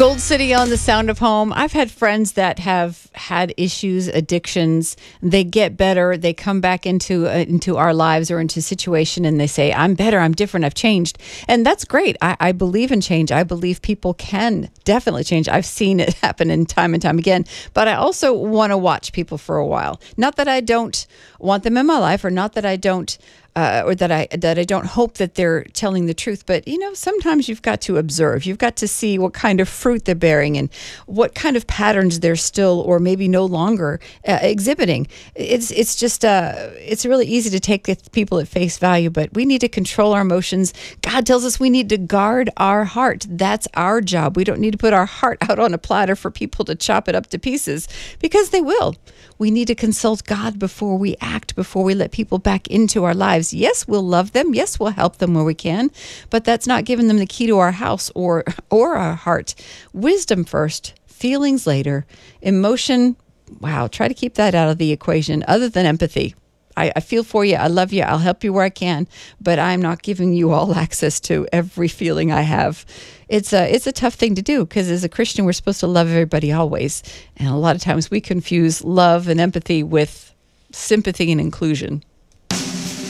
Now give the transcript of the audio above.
Gold City on the Sound of Home. I've had friends that have had issues, addictions. They get better. They come back into our lives or into a situation and they say, I'm better, I'm different, I've changed. And that's great. I believe in change. I believe people can definitely change. I've seen it happen in time and time again. But I also want to watch people for a while. Not that I don't want them in my life, or not that I don't or that I don't hope that they're telling the truth. But, sometimes you've got to observe. You've got to see what kind of fruit they're bearing and what kind of patterns they're still or maybe no longer exhibiting. It's just, it's really easy to take people at face value, but we need to control our emotions. God tells us we need to guard our heart. That's our job. We don't need to put our heart out on a platter for people to chop it up to pieces, because they will. We need to consult God before we act, before we let people back into our lives. Yes, we'll love them. Yes, we'll help them where we can, but that's not giving them the key to our house or our heart. Wisdom first, feelings later, emotion. Wow, try to keep that out of the equation, other than empathy. I feel for you. I love you. I'll help you where I can, but I'm not giving you all access to every feeling I have. It's a tough thing to do, because as a Christian, we're supposed to love everybody always. And a lot of times we confuse love and empathy with sympathy and inclusion.